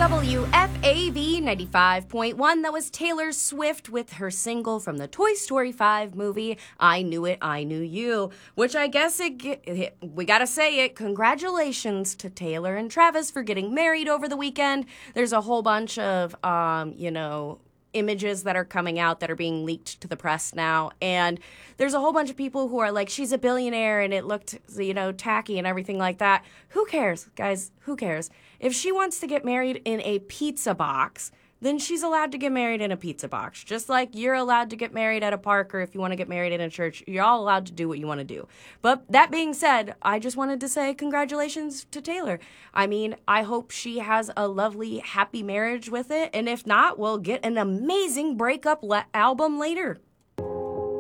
WFAV 95.1. That was Taylor Swift with her single from the Toy Story 5 movie, I Knew It, I Knew You, which I guess we gotta say it. Congratulations to Taylor and Travis for getting married over the weekend. There's a whole bunch of, images that are coming out that are being leaked to the press now, and there's a whole bunch of people who are like, she's a billionaire and it looked, tacky and everything like that. Who cares, guys? Who cares? If she wants to get married in a pizza box, then she's allowed to get married in a pizza box. Just like you're allowed to get married at a park, or if you want to get married in a church, you're all allowed to do what you want to do. But that being said, I just wanted to say congratulations to Taylor. I mean, I hope she has a lovely, happy marriage with it. And if not, we'll get an amazing breakup album later.